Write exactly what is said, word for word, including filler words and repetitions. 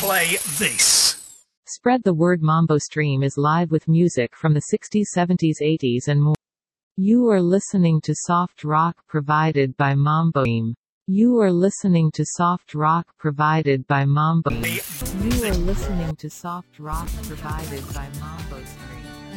play this. Spread the word. Mambo Stream is live with music from the sixties, seventies, eighties and more. You are listening to soft rock provided by Mambo Stream. You are listening to soft rock provided by Mambo. You are listening to soft rock provided by Mambo Stream.